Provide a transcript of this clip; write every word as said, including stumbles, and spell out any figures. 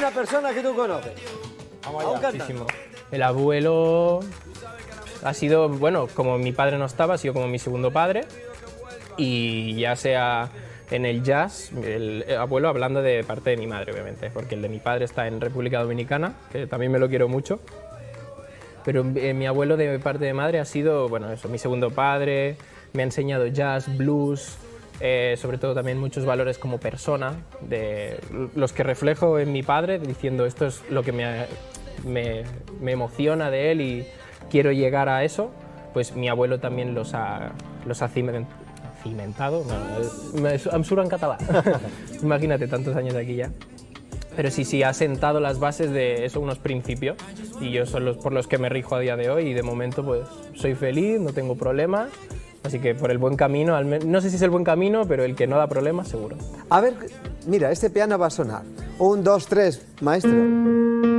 primera persona que tú conoces? Vamos A un allá. cantante. El abuelo ha sido, bueno, como mi padre no estaba, ha sido como mi segundo padre. Y ya sea en el jazz, el abuelo hablando de parte de mi madre, obviamente, porque el de mi padre está en República Dominicana, que también me lo quiero mucho. Pero eh, mi abuelo de parte de madre ha sido, bueno, eso, mi segundo padre, me ha enseñado jazz, blues, eh, sobre todo también muchos valores como persona, de los que reflejo en mi padre, diciendo esto es lo que me, me, me emociona de él y quiero llegar a eso, pues mi abuelo también los ha, los ha cimen- cimentado, no, me, em surt en català, imagínate tantos años aquí ya. Pero sí, sí, ha sentado las bases de eso, unos principios, y yo son los por los que me rijo a día de hoy, y de momento pues soy feliz, no tengo problemas, así que por el buen camino, al menos, no sé si es el buen camino, pero el que no da problemas seguro. A ver, mira, este piano va a sonar. Un, dos, tres, maestro.